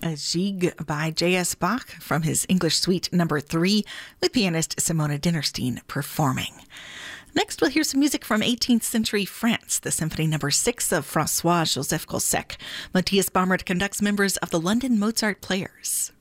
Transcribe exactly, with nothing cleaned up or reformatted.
A Gigue by J S. Bach from his English Suite number three, with pianist Simona Dinnerstein performing. Next, we'll hear some music from eighteenth century France, the Symphony number six of François-Joseph Gossec. Matthias Baumert conducts members of the London Mozart Players.